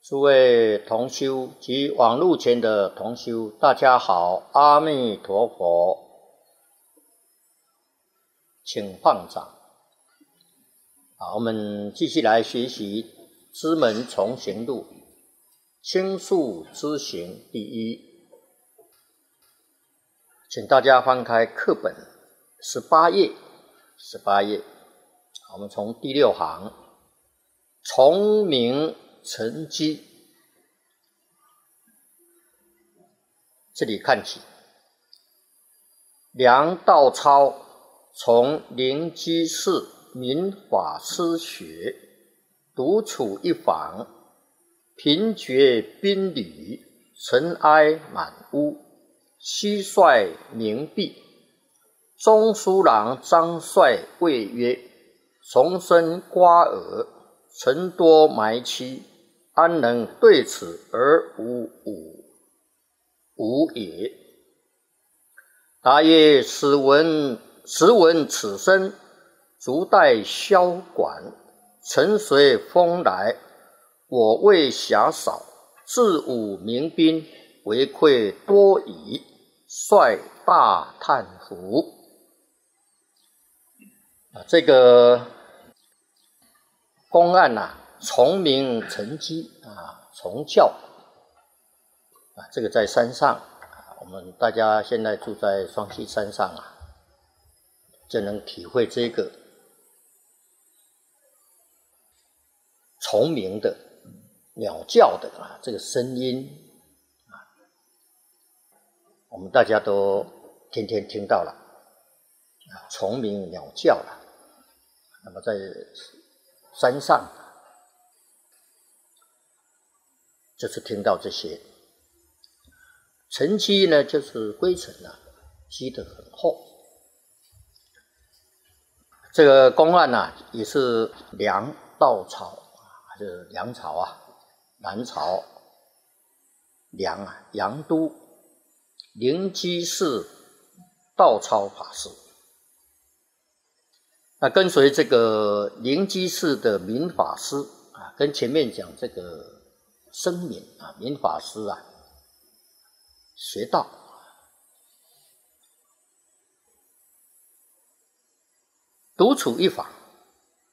诸位同修及网络前的同修，大家好，阿弥陀佛，请放掌。好，我们继续来学习《知门重行录》，轻述知行第一。请大家翻开课本18页，我们从第6行，从明成机，这里看起。梁道超从灵基寺明法师学，独处一房，贫绝宾旅，尘埃满屋，蟋蟀鸣闭。中书郎张帅谓曰：虫声刮耳，尘多埋期，安能对此而无也？答曰：时闻此声，足待萧管。尘随风来，我为狭少，自武民兵，为愧多矣。率大叹服。这个公案从明成机从教这个在山上我们大家现在住在双溪山上就能体会这个虫鸣的鸟叫的这个声音我们大家都天天听到了虫鸣鸟叫了。那么在山上就是听到这些。尘积呢，就是灰尘积得很厚。这个公案也是梁道超就是梁朝南朝杨都灵基寺道超法师。跟随这个灵基寺的明法师跟前面讲这个声明明法师学道，独处一房